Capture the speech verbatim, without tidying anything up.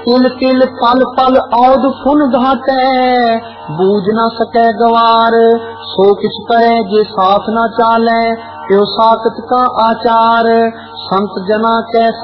तिल तिल पल पल औद फुन घाटै, बूझ न सकै गवार। सो किछ करे जे साथ न चालै, त्यो साकत का आचार। संत जना कै